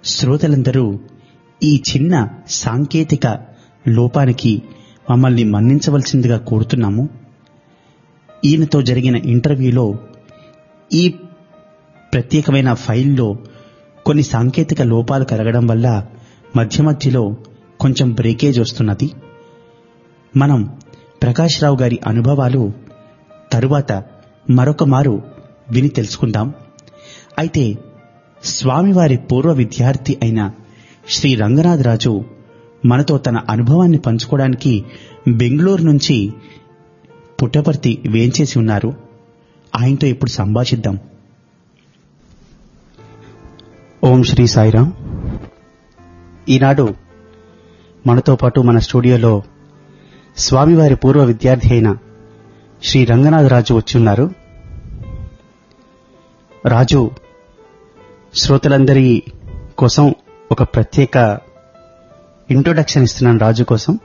శ్రోతలందరూ ఈ చిన్న సాంకేతిక లోపానికి మమ్మల్ని మన్నించవలసిందిగా కోరుతున్నాము. ఈయనతో జరిగిన ఇంటర్వ్యూలో ఈ ప్రత్యేకమైన ఫైల్లో కొన్ని సాంకేతిక లోపాలు కలగడం వల్ల మధ్య మధ్యలో కొంచెం బ్రేకేజ్ వస్తున్నది. మనం ప్రకాష్ రావు గారి అనుభవాలు తరువాత మరొక మారు విని తెలుసుకుందాం. అయితే స్వామివారి పూర్వ విద్యార్థి అయిన శ్రీ రంగనాథరాజు మనతో తన అనుభవాన్ని పంచుకోవడానికి బెంగళూరు నుంచి పుట్టపర్తి వేంచేసి ఉన్నారు. ఆయనతో ఇప్పుడు సంభాషిద్దాం. ఓం శ్రీ సాయిరాం. ఈనాడు మనతో పాటు మన స్టూడియోలో స్వామివారి పూర్వ విద్యార్థి అయిన శ్రీ రంగనాథరాజు వచ్చి ఉన్నారు. రాజు శ్రోతలందరి కోసం ఒక ప్రత్యేక ఇంట్రొడక్షన్ ఇస్తున్నాను. రాజు కోసం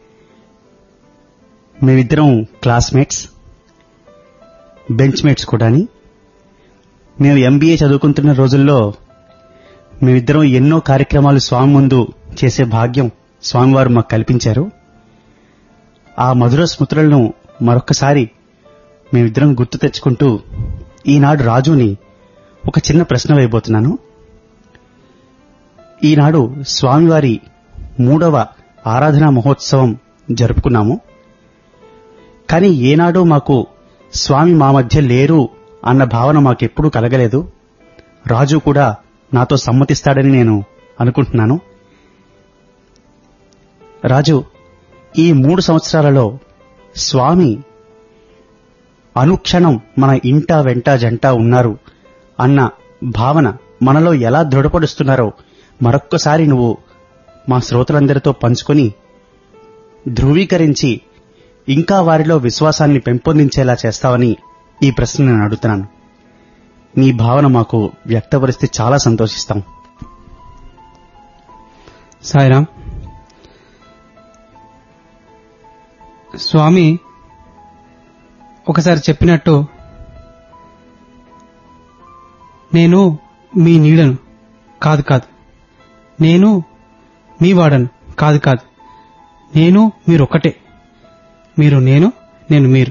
మేమిద్దరం క్లాస్మేట్స్, బెంచ్ మేట్స్ కూడాని. మేము ఎంబీఏ చదువుకుంటున్న రోజుల్లో మేమిద్దరం ఎన్నో కార్యక్రమాలు స్వామి ముందు చేసే భాగ్యం స్వామివారు మాకు కల్పించారు. ఆ మధుర స్మృతులను మరొక్కసారి మేమిద్దరం గుర్తు తెచ్చుకుంటూ ఈనాడు రాజుని ఒక చిన్న ప్రశ్న వేయబోతున్నాను. ఈనాడు స్వామివారి 3వ ఆరాధనా మహోత్సవం జరుపుకున్నాము. కానీ ఏనాడో మాకు స్వామి మా మధ్య లేరు అన్న భావన మాకెప్పుడూ కలగలేదు. రాజు కూడా నాతో సమ్మతిస్తాడని నేను అనుకుంటున్నాను. రాజు, ఈ 3 సంవత్సరాలలో స్వామి అనుక్షణం మన ఇంట వెంట జంట ఉన్నారు అన్న భావన మనలో ఎలా దృఢపడుస్తున్నారో మరొక్కసారి నువ్వు మా శ్రోతలందరితో పంచుకొని ధృవీకరించి ఇంకా వారిలో విశ్వాసాన్ని పెంపొందించేలా చేస్తావని ఈ ప్రశ్న నేను అడుగుతున్నాను. నీ భావన మాకు వ్యక్తపరిస్తే చాలా సంతోషిస్తాం. సాయిరాం. స్వామి ఒకసారి చెప్పినట్టు, నేను మీ నీడను కాదు కాదు, నేను మీ వాడను కాదు కాదు, నేను మీరొక్కటే, మీరు నేను, నేను మీరు.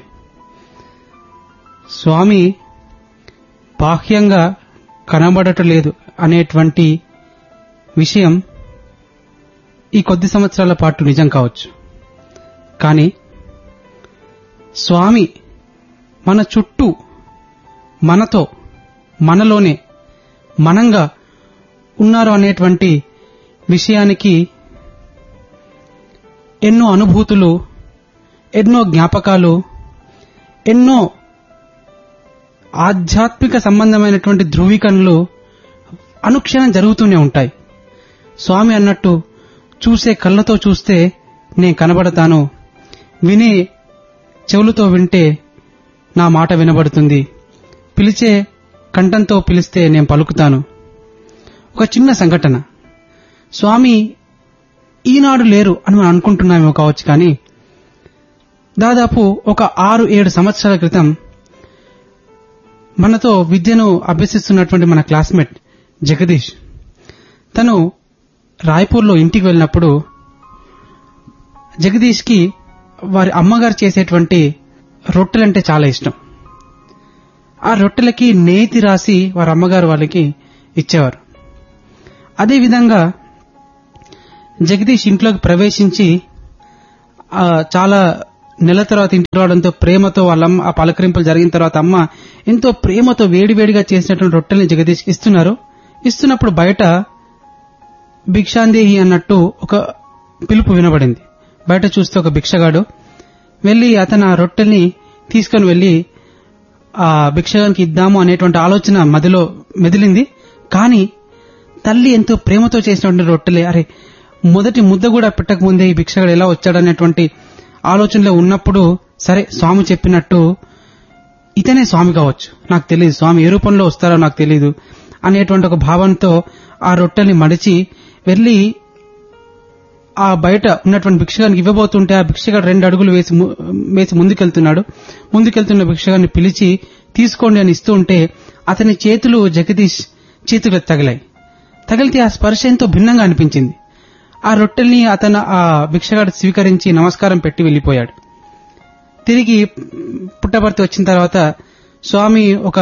స్వామి బాహ్యంగా కనబడటలేదు అనేటువంటి విషయం ఈ కొద్ది సంవత్సరాల పాటు నిజం కావచ్చు. కానీ స్వామి మన చుట్టూ, మనతో, మనలోనే మనంగా ఉన్నారు అనేటువంటి విషయానికి ఎన్నో అనుభూతులు, ఎన్నో జ్ఞాపకాలు, ఎన్నో ఆధ్యాత్మిక సంబంధమైనటువంటి ధృవీకరణలు అనుక్షణం జరుగుతూనే ఉంటాయి. స్వామి అన్నట్టు, చూసే కళ్ళతో చూస్తే నేను కనబడతాను, వినే చెవులతో వింటే నా మాట వినబడుతుంది, పిలిచే కంఠంతో పిలిస్తే నేను పలుకుతాను. ఒక చిన్న సంఘటన. స్వామి ఈనాడు లేరు అని మనం అనుకుంటున్నామేమో కావచ్చు, కానీ దాదాపు ఒక 6-7 సంవత్సరాల క్రితం మనతో విద్యను అభ్యసిస్తున్నటువంటి మన క్లాస్మేట్ జగదీష్, తను రాయ్పూర్లో ఇంటికి వెళ్ళినప్పుడు జగదీష్కి వారి అమ్మగారు చేసేటువంటి రొట్టెలంటే చాలా ఇష్టం. ఆ రొట్టెలకి నేతి రాసి వారి అమ్మగారు వాళ్ళకి ఇచ్చేవారు. అదేవిధంగా జగదీష్ ఇంట్లోకి ప్రవేశించి చాలా నెల తర్వాత ఇంటికి రావడంతో ప్రేమతో వాళ్ళమ్మ ఆ పలకరింపులు జరిగిన తర్వాత అమ్మ ఎంతో ప్రేమతో వేడివేడిగా చేసినటువంటి రొట్టెల్ని జగదీష్ ఇస్తున్నారు. ఇస్తున్నప్పుడు బయట భిక్షాందేహి అన్నట్టు ఒక పిలుపు వినబడింది. బయట చూస్తే ఒక భిక్షగాడు వెళ్లి అతను ఆ రొట్టెల్ని తీసుకుని వెళ్లి ఆ భిక్షగానికి ఇద్దాము అనేటువంటి ఆలోచన మదిలో మెదిలింది. కానీ తల్లి ఎంతో ప్రేమతో చేసినటువంటి రొట్టెలే, అరే మొదటి ముద్ద కూడా పెట్టకముందే ఈ భిక్షగాడు ఎలా వచ్చాడనేటువంటి ఆలోచనలో ఉన్నప్పుడు, సరే స్వామి చెప్పినట్టు ఇతనే స్వామి కావచ్చు, నాకు తెలియదు, స్వామి ఏ రూపంలో వస్తారో నాకు తెలియదు అనేటువంటి ఒక భావంతో ఆ రొట్టెల్ని మడిచి వెళ్లి ఆ బయట ఉన్నటువంటి భిక్షగానికి ఇవ్వబోతుంటే ఆ భిక్షగాడు 2 అడుగులు వేసి ముందుకెళ్తున్న భిక్షగాన్ని పిలిచి తీసుకోండి అని ఇస్తూ ఉంటే అతని చేతులు జగదీష్ చేతులకు తగిలాయి. తగిలితే ఆ స్పర్శ ఎంతో భిన్నంగా అనిపించింది. ఆ రొట్టెల్ని అతను ఆ భిక్షగాడు స్వీకరించి నమస్కారం పెట్టి వెళ్లిపోయాడు. తిరిగి పుట్టపర్తి వచ్చిన తర్వాత స్వామి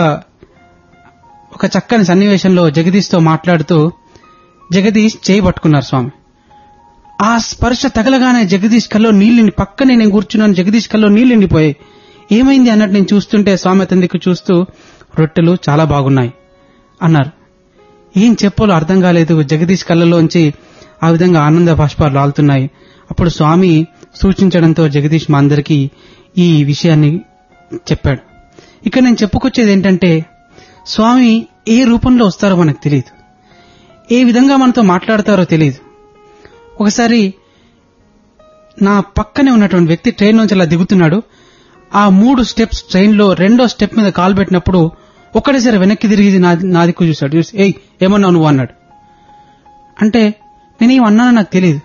ఒక చక్కని సన్నివేశంలో జగదీష్తో మాట్లాడుతూ జగదీష్ చేయి పట్టుకున్నారు స్వామి. ఆ స్పర్శ తగలగానే జగదీష్ కల్లో నీళ్ళని, పక్కనే నేను కూర్చున్నాను, జగదీష్ కల్లో నీళ్ళు నిండిపోయాయి. ఏమైంది అన్నట్టు నేను చూస్తుంటే స్వామి అతని దిక్కు చూస్తూ రొట్టెలు చాలా బాగున్నాయి అన్నారు. ఏం చెప్పాలో అర్థం కాలేదు. జగదీష్ కళ్ళలోంచి ఆ విధంగా ఆనంద బాష్పాలు రాలుతున్నాయి. అప్పుడు స్వామి సూచించడంతో జగదీష్ మా అందరికీ ఈ విషయాన్ని చెప్పాడు. ఇక్కడ నేను చెప్పుకొచ్చేది ఏంటంటే, స్వామి ఏ రూపంలో వస్తారో మనకు తెలియదు, ఏ విధంగా మనతో మాట్లాడతారో తెలియదు. ఒకసారి నా పక్కనే ఉన్నటువంటి వ్యక్తి ట్రైన్ నుంచి అలా దిగుతున్నాడు. ఆ 3 స్టెప్స్ ట్రైన్లో 2వ స్టెప్ మీద కాలు పెట్టినప్పుడు ఒక్కడేసారి వెనక్కి తిరిగి నా దిక్కు చూశాడు. చూసి ఏయ్ ఏమన్నావు నువ్వు అన్నాడు. అంటే నేనేమన్నానో నాకు తెలియదు.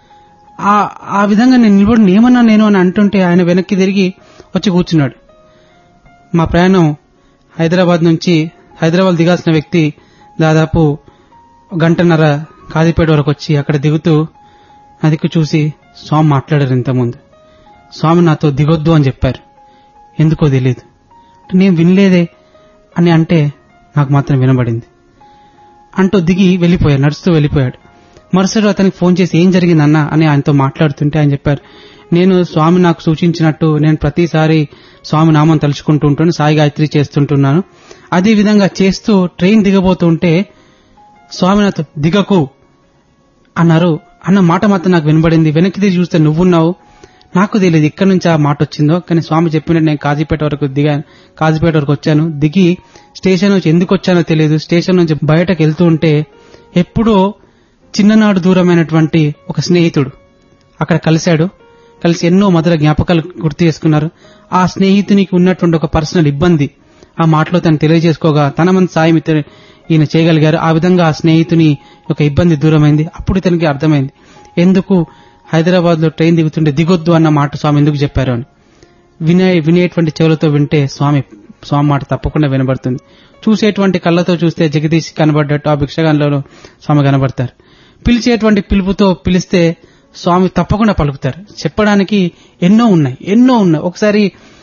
ఆ విధంగా నేను నిలబడి ఏమన్నా నేను అని అంటుంటే ఆయన వెనక్కి తిరిగి వచ్చి కూర్చున్నాడు. మా ప్రయాణం హైదరాబాద్ నుంచి, హైదరాబాద్ దిగాల్సిన వ్యక్తి దాదాపు 1.5 గంట కాజీపేట వరకు వచ్చి అక్కడ దిగుతూ నా దిక్కు చూసి స్వామి మాట్లాడారు. ఇంతకుముందు స్వామి నాతో దిగొద్దు అని చెప్పారు. ఎందుకో తెలియదు, నేను వినలేదే అని అంటే నాకు మాత్రం వినబడింది అంటూ దిగి వెళ్లిపోయాడు, నడుస్తూ వెళ్లిపోయాడు. మరుసటి అతనికి ఫోన్ చేసి ఏం జరిగిందన్నా అని ఆయనతో మాట్లాడుతుంటే ఆయన చెప్పారు, నేను స్వామి నాకు సూచించినట్టు నేను ప్రతిసారి స్వామి నామం తలుచుకుంటూ ఉంటాను, సాయి గాయత్రి చేస్తుంటున్నాను. అదే విధంగా చేస్తూ ట్రైన్ దిగబోతుంటే స్వామి నాతో దిగకు అన్నారు. అన్న మాట మాత్రం నాకు వినబడింది. వెనక్కి తిరిగి చూస్తే నువ్వున్నావు. నాకు తెలియదు ఎక్కడి నుంచి ఆ మాట వచ్చిందో, కానీ స్వామి చెప్పినట్టు నేను కాజీపేట వరకు దిగాను. కాజీపేట వరకు వచ్చాను. దిగి స్టేషన్ నుంచి ఎందుకు వచ్చానో తెలియదు. స్టేషన్ నుంచి బయటకు వెళ్తూ ఉంటే ఎప్పుడో చిన్ననాడు దూరమైనటువంటి ఒక స్నేహితుడు అక్కడ కలిశాడు. కలిసి ఎన్నో మధుర జ్ఞాపకాలు గుర్తు చేసుకున్నారు. ఆ స్నేహితునికి ఉన్నటువంటి ఒక పర్సనల్ ఇబ్బంది ఆ మాటలో తను తెలియజేసుకోగా తన మంది సాయం ఈయన చేయగలిగారు. ఆ విధంగా ఆ స్నేహితుని ఒక ఇబ్బంది దూరమైంది. అప్పుడు ఇతనికి అర్థమైంది ఎందుకు హైదరాబాద్ లో ట్రైన్ దిగుతుంటే దిగొద్దు అన్న మాట స్వామి ఎందుకు చెప్పారు అని. వినేటువంటి చెవులతో వింటే స్వామి మాట తప్పకుండా వినబడుతుంది. చూసేటువంటి కళ్ళతో చూస్తే జగదీష్ కనబడ్డట్టు ఆ భిక్షగాన్లలో స్వామి కనబడతారు. పిలిచేటువంటి పిలుపుతో పిలిస్తే స్వామి తప్పకుండా పలుకుతారు. చెప్పడానికి ఎన్నో ఉన్నాయి. ఒకసారి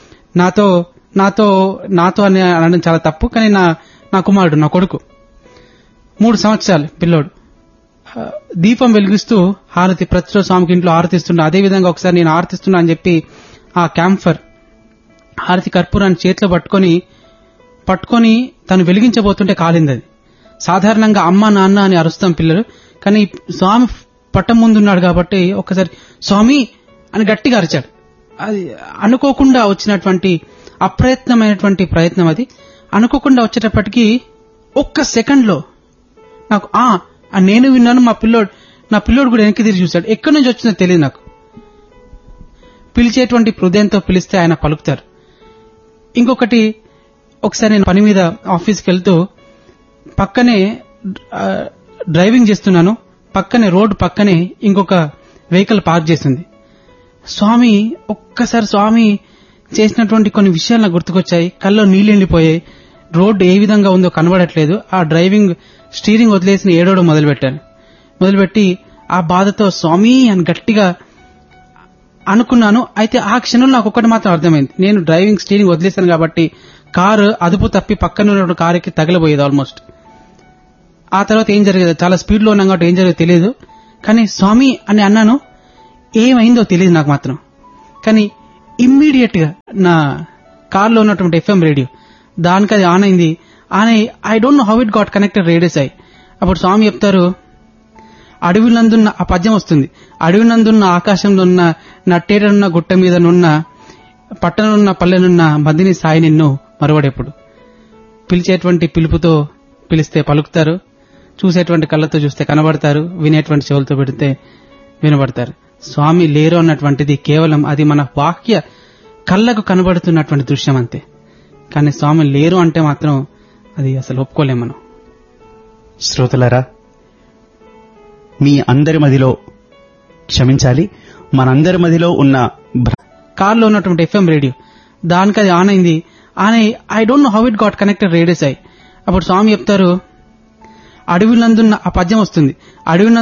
నాతో అని అనడం చాలా తప్పు, కానీ నా కుమారుడు, నా కొడుకు 3 సంవత్సరాలు పిల్లోడు దీపం వెలిగిస్తూ హారతి ప్రతిరోజు స్వామికి ఇంట్లో ఆరతిస్తున్నా. అదేవిధంగా ఒకసారి నేను ఆరతిస్తున్నా అని చెప్పి ఆ క్యాంఫర్ హారతి కర్పూరాన్ని చేతిలో పట్టుకొని తను వెలిగించబోతుంటే కాలింది. అది సాధారణంగా అమ్మ నాన్న అని అరుస్తాం పిల్లలు, కానీ స్వామి పట్టం ముందున్నాడు కాబట్టి ఒక్కసారి స్వామి అని గట్టిగా అరిచాడు. అది అనుకోకుండా వచ్చినటువంటి అప్రయత్నమైనటువంటి ప్రయత్నం. అది అనుకోకుండా వచ్చేటప్పటికీ ఒక్క సెకండ్ లో నాకు నేను విన్నాను. నా పిల్లోడు కూడా వెనక్కి తిరిగి చూశాడు. ఎక్కడి నుంచి వచ్చిందో తెలియదు నాకు. పిలిచేటువంటి హృదయంతో పిలిస్తే ఆయన పలుకుతారు. ఇంకొకటి, ఒకసారి నేను పని మీద ఆఫీస్కి వెళ్తూ పక్కనే డ్రైవింగ్ చేస్తున్నాను. పక్కనే రోడ్డు పక్కనే ఇంకొక వెహికల్ పార్క్ చేసింది. ఒక్కసారి స్వామి చేసినటువంటి కొన్ని విషయాలు నాకు గుర్తుకొచ్చాయి. కల్లో నీళ్ళెండిపోయాయి. రోడ్డు ఏ విధంగా ఉందో కనబడట్లేదు. ఆ డ్రైవింగ్ స్టీరింగ్ వదిలేసి ఏడవడం మొదలుపెట్టి ఆ బాధతో స్వామి అని గట్టిగా అనుకున్నాను. అయితే ఆ క్షణంలో నాకు ఒక్కటి మాత్రం అర్థమైంది. నేను డ్రైవింగ్ స్టీరింగ్ వదిలేశాను కాబట్టి కారు అదుపు తప్పి పక్కన ఉన్నటువంటి కారుకి తగలబోయేది ఆల్మోస్ట్. ఆ తర్వాత ఏం జరిగేది, చాలా స్పీడ్ లో ఉన్నాం కాబట్టి ఏం జరిగేదో తెలియదు. కానీ స్వామి అని అన్నాను. ఏమైందో తెలియదు నాకు మాత్రం. కానీ ఇమ్మీడియట్ గా నా కార్లో ఉన్నటువంటి FM రేడియో దానికి అది ఆన్ అయింది. I don't know how it got connected radios అయ్యి. అప్పుడు స్వామి చెప్తారు, అడవినందున్న ఆ పద్యం వస్తుంది. అడవినందున్న ఆకాశంలో ఉన్న నట్టేటనున్న గుట్ట మీదనున్న పట్టణనున్న పల్లెనున్న మదిని సాయి నిన్ను మరువడెప్పుడు. పిలిచేటువంటి పిలుపుతో పిలిస్తే పలుకుతారు. చూసేటువంటి కళ్ళతో చూస్తే కనబడతారు. వినేటువంటి చెవులతో పెడితే వినబడతారు. స్వామి లేరు అన్నటువంటిది కేవలం అది మన బాహ్య కళ్ళకు కనబడుతున్నటువంటి దృశ్యం అంతే. కానీ స్వామి లేరు అంటే మాత్రం అది అసలు ఒప్పుకోలేం మనం. శ్రోతలారా, మీ అందరి మదిలో క్షమించాలి, మనందరి మదిలో ఉన్న కార్లో ఉన్నటువంటి FM రేడియో దానికి అది ఆన్ అయింది. I don't know how it got connected radios అయ్యి. అప్పుడు స్వామి చెప్తారు, అడవినందున్న ఆ పద్యం వస్తుంది. అడవినందు